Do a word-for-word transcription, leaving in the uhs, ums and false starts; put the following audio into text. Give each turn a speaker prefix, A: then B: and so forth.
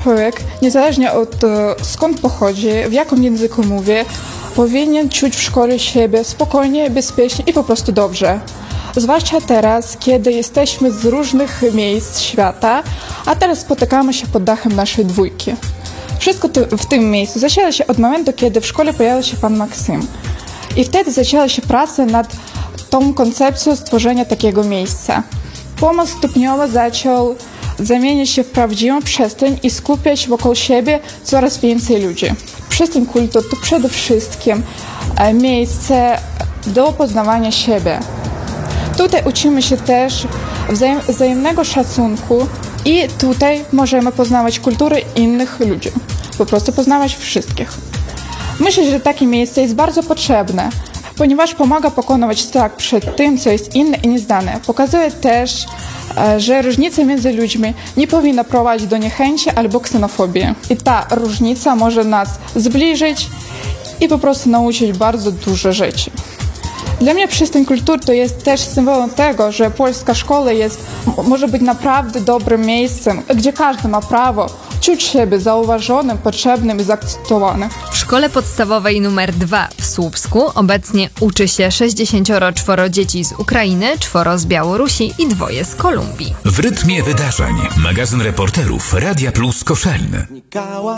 A: człowiek, niezależnie od e, skąd pochodzi, w jakim języku mówi, powinien czuć w szkole siebie spokojnie, bezpiecznie i po prostu dobrze. Zwłaszcza teraz, kiedy jesteśmy z różnych miejsc świata, a teraz spotykamy się pod dachem naszej dwójki. Wszystko to w tym miejscu zaczęło się od momentu, kiedy w szkole pojawił się pan Maksym. I wtedy zaczęła się praca nad tą koncepcją stworzenia takiego miejsca. Pomost stopniowo zaczął zamieniać się w prawdziwą przestrzeń i skupiać wokół siebie coraz więcej ludzi. Przestrzeń kultu to przede wszystkim miejsce do poznawania siebie. Tutaj uczymy się też wzajem, wzajemnego szacunku i tutaj możemy poznawać kultury innych ludzi. Po prostu poznawać wszystkich. Myślę, że takie miejsce jest bardzo potrzebne, ponieważ pomaga pokonywać strach przed tym, co jest inne i nieznane. Pokazuje też, że różnica między ludźmi nie powinna prowadzić do niechęci albo ksenofobii. I ta różnica może nas zbliżyć i po prostu nauczyć bardzo dużo rzeczy. Dla mnie przystań kultury to jest też symbolem tego, że polska szkoła jest, może być naprawdę dobrym miejscem, gdzie każdy ma prawo czuć siebie zauważonym, potrzebnym i zaakceptowanym.
B: W szkole podstawowej numer dwa w Słupsku obecnie uczy się sześćdziesięcioro czworo dzieci z Ukrainy, czworo z Białorusi i dwoje z Kolumbii.
C: W rytmie wydarzeń. Magazyn reporterów Radia Plus Koszalin.